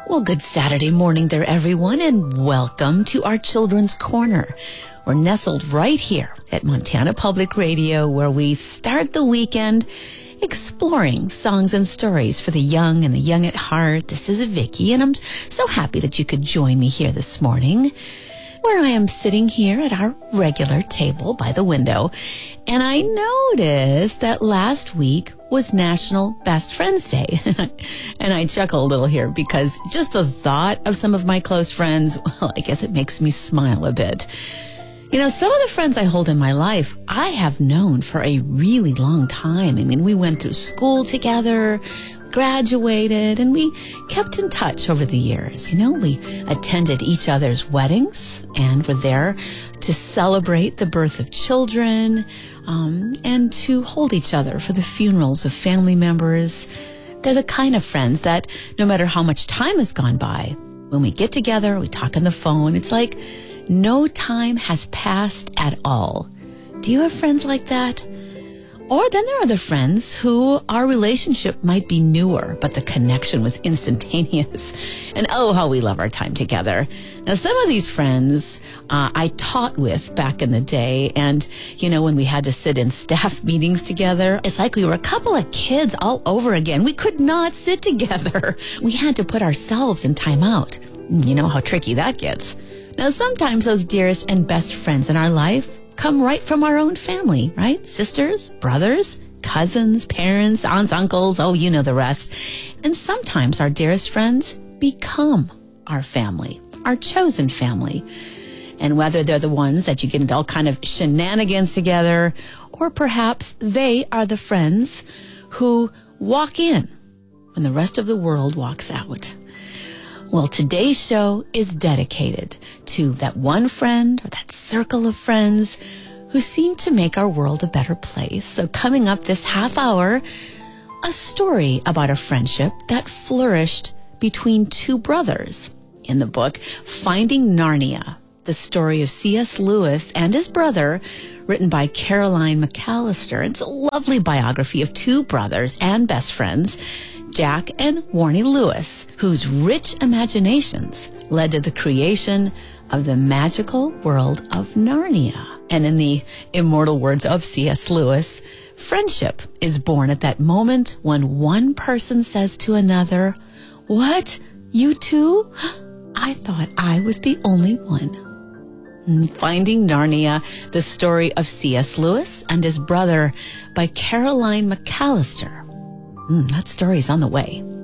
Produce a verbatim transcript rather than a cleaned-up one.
Well, good Saturday morning there, everyone, and welcome to our Children's Corner. We're nestled right here at Montana Public Radio, where we start the weekend exploring songs and stories for the young and the young at heart. This is Vicki, and I'm so happy that you could join me here this morning, where I am sitting here at our regular table by the window. And I noticed that last week was National Best Friends Day. And I chuckle a little here because just the thought of some of my close friends, well, I guess it makes me smile a bit. You know, some of the friends I hold in my life, I have known for a really long time. I mean, we went through school together, graduated, and we kept in touch over the years. You know, we attended each other's weddings and were there to celebrate the birth of children, um, and to hold each other for the funerals of family members. They're the kind of friends that no matter how much time has gone by, when we get together, we talk on the phone, it's like no time has passed at all. Do you have friends like that? Or then there are the friends who our relationship might be newer, but the connection was instantaneous. And oh, how we love our time together. Now, some of these friends uh, I taught with back in the day. And, you know, when we had to sit in staff meetings together, it's like we were a couple of kids all over again. We could not sit together. We had to put ourselves in timeout. You know how tricky that gets. Now, sometimes those dearest and best friends in our life come right from our own family, right? Sisters, brothers, cousins, parents, aunts, uncles, oh, you know the rest. And sometimes our dearest friends become our family, our chosen family. And whether they're the ones that you get into all kind of shenanigans together, or perhaps they are the friends who walk in when the rest of the world walks out. Well, today's show is dedicated to that one friend or that circle of friends who seem to make our world a better place. So coming up this half hour, a story about a friendship that flourished between two brothers. In the book, Finding Narnia, the story of C S Lewis and his brother, written by Caroline McAllister. It's a lovely biography of two brothers and best friends, Jack and Warnie Lewis, whose rich imaginations led to the creation of the magical world of Narnia. And in the immortal words of C S Lewis, friendship is born at that moment when one person says to another, "What? You too? I thought I was the only one." Finding Narnia, the story of C S Lewis and his brother by Caroline McAllister. Mm, that story's on the way.